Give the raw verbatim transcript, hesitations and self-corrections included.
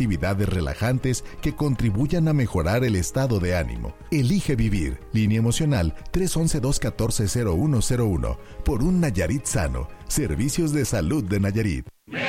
actividades relajantes que contribuyan a mejorar el estado de ánimo. Elige vivir. Línea emocional tres once, dos catorce, cero uno cero uno. Por un Nayarit sano. Servicios de Salud de Nayarit.